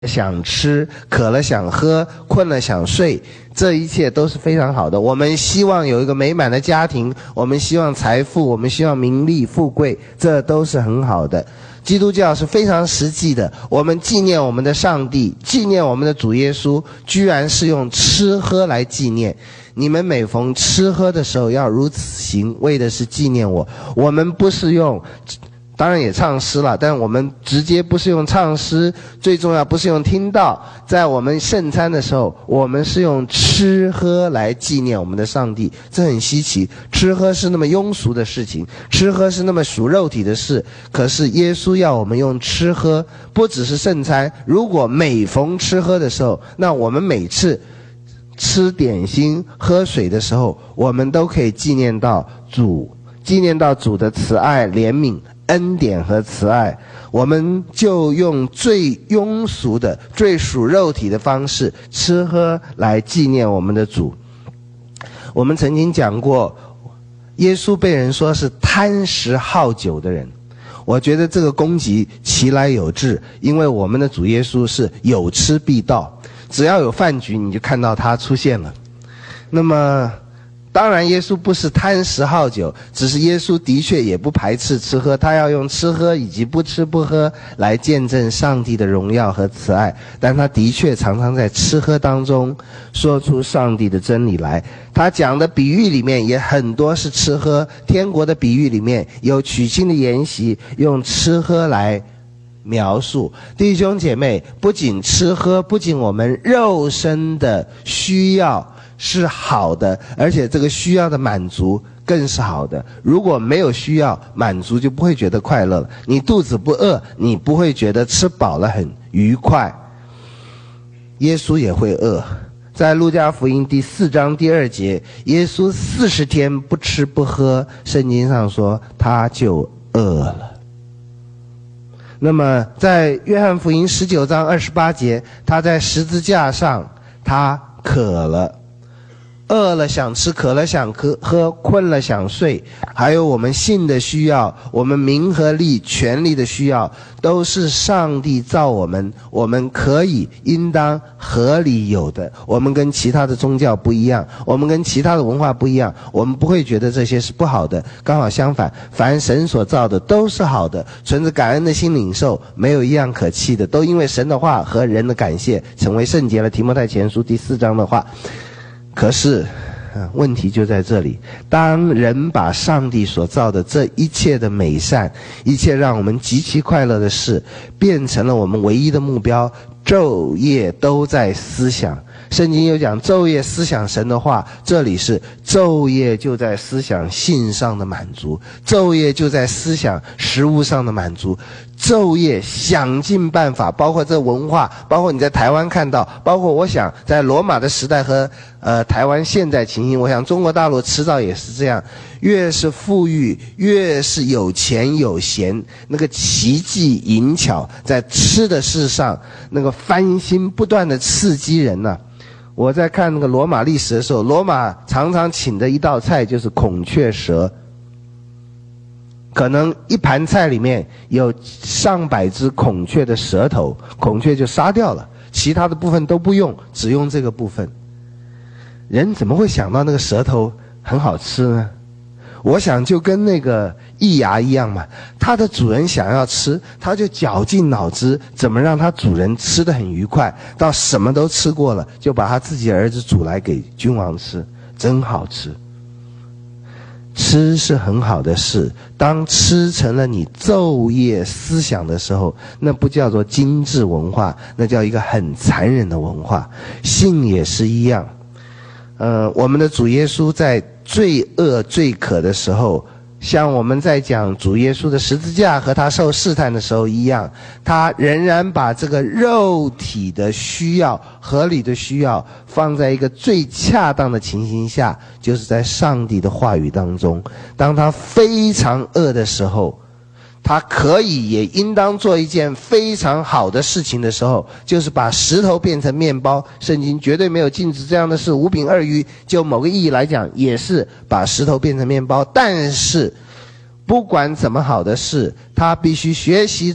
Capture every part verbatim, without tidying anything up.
想吃，渴了想喝，困了想睡，这一切都是非常好的。我们希望有一个美满的家庭，我们希望财富，我们希望名利富贵，这都是很好的。基督教是非常实际的，我们纪念我们的上帝，纪念我们的主耶稣，居然是用吃喝来纪念。你们每逢吃喝的时候要如此行，为的是纪念我。我们不是用当然也唱诗了，但我们直接不是用唱诗，最重要不是用听到，在我们圣餐的时候，我们是用吃喝来纪念我们的上帝，这很稀奇。吃喝是那么庸俗的事情，吃喝是那么属肉体的事，可是耶稣要我们用吃喝，不只是圣餐，如果每逢吃喝的时候，那我们每次吃点心喝水的时候，我们都可以纪念到主，纪念到主的慈爱怜悯恩典和慈爱，我们就用最庸俗的最属肉体的方式吃喝来纪念我们的主。我们曾经讲过，耶稣被人说是贪食好酒的人，我觉得这个攻击其来有致，因为我们的主耶稣是有吃必到，只要有饭局你就看到他出现了。那么当然耶稣不是贪食好酒，只是耶稣的确也不排斥吃喝，他要用吃喝以及不吃不喝来见证上帝的荣耀和慈爱，但他的确常常在吃喝当中说出上帝的真理来。他讲的比喻里面也很多是吃喝，天国的比喻里面有娶亲的筵席，用吃喝来描述。弟兄姐妹，不仅吃喝，不仅我们肉身的需要是好的，而且这个需要的满足更是好的。如果没有需要满足，就不会觉得快乐了。你肚子不饿，你不会觉得吃饱了很愉快。耶稣也会饿，在路加福音第四章第二节，耶稣四十天不吃不喝，圣经上说他就饿了。那么在约翰福音十九章二十八节，他在十字架上他渴了，饿了想吃，渴了想喝，困了想睡，还有我们性的需要，我们名和利权力的需要，都是上帝造我们，我们可以应当合理有的。我们跟其他的宗教不一样，我们跟其他的文化不一样，我们不会觉得这些是不好的，刚好相反，凡神所造的都是好的，存着感恩的心领受，没有一样可弃的，都因为神的话和人的感谢成为圣洁了。提摩太前书第四章的话。可是问题就在这里，当人把上帝所造的这一切的美善，一切让我们极其快乐的事，变成了我们唯一的目标，昼夜都在思想。圣经有讲昼夜思想神的话，这里是昼夜就在思想性上的满足，昼夜就在思想食物上的满足，昼夜想尽办法，包括这文化，包括你在台湾看到，包括我想在罗马的时代和呃台湾现在情形，我想中国大陆迟早也是这样，越是富裕，越是有钱有闲，那个奇技淫巧在吃的事上，那个翻新不断的刺激人啊。我在看那个罗马历史的时候，罗马常常请的一道菜就是孔雀舌，可能一盘菜里面有上百只孔雀的舌头，孔雀就杀掉了，其他的部分都不用，只用这个部分。人怎么会想到那个舌头很好吃呢？我想就跟那个易牙一样嘛，它的主人想要吃，他就绞尽脑汁怎么让他主人吃得很愉快，到什么都吃过了，就把他自己儿子煮来给君王吃，真好吃。吃是很好的事，当吃成了你昼夜思想的时候，那不叫做精致文化，那叫一个很残忍的文化。性也是一样，呃，我们的主耶稣在最饿最渴的时候，像我们在讲主耶稣的十字架和他受试探的时候一样，他仍然把这个肉体的需要，合理的需要放在一个最恰当的情形下，就是在上帝的话语当中。当他非常饿的时候，他可以也应当做一件非常好的事情的时候，就是把石头变成面包。圣经绝对没有禁止这样的事，五饼二鱼就某个意义来讲也是把石头变成面包。但是不管怎么好的事，他必须学习着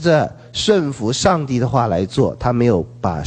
顺服上帝的话来做，他没有把